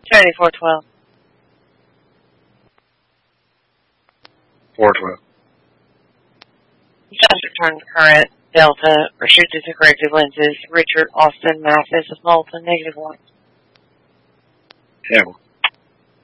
Xfinity 412. 412. Just returned current. Delta. Restricted to corrective lenses. Richard Austin Mathis of Moulton, -1. Yeah.